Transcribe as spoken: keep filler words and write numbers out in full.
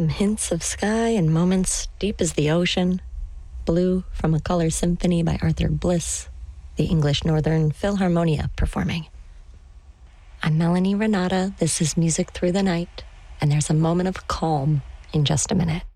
Some hints of sky and moments deep as the ocean. Blue from a Color Symphony by Arthur Bliss, the English Northern Philharmonia performing. I'm Melanie Renata. This is Music Through the Night, and there's a moment of calm in just a minute.